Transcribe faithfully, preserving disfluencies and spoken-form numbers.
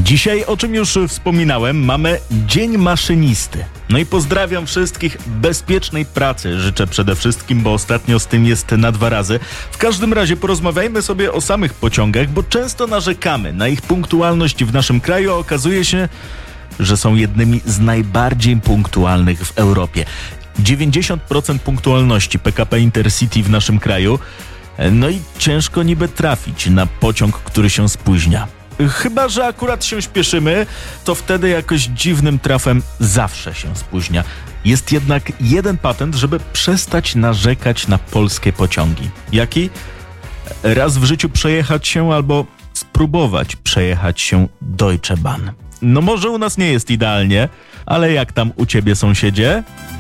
Dzisiaj, o czym już wspominałem, mamy Dzień Maszynisty. No i pozdrawiam wszystkich bezpiecznej pracy. Życzę przede wszystkim, bo ostatnio z tym jest na dwa razy. W każdym razie porozmawiajmy sobie o samych pociągach, bo często narzekamy na ich punktualność w naszym kraju, a okazuje się, że są jednymi z najbardziej punktualnych w Europie. dziewięćdziesiąt procent punktualności P K P Intercity w naszym kraju. No i ciężko niby trafić na pociąg, który się spóźnia. Chyba że akurat się śpieszymy, to wtedy jakoś dziwnym trafem zawsze się spóźnia. Jest jednak jeden patent, żeby przestać narzekać na polskie pociągi. Jaki? Raz w życiu przejechać się albo spróbować przejechać się Deutsche Bahn. No może u nas nie jest idealnie, ale jak tam u ciebie, sąsiedzie?